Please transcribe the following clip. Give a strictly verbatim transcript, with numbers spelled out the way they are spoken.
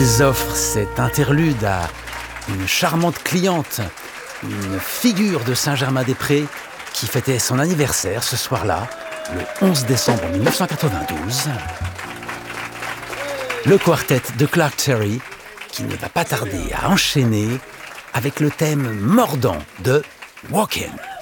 Ils offrent cet interlude à une charmante cliente, une figure de Saint-Germain-des-Prés qui fêtait son anniversaire ce soir-là, le onze décembre mille neuf cent quatre-vingt-douze. Le quartet de Clark Terry qui ne va pas tarder à enchaîner avec le thème mordant de Walkin'.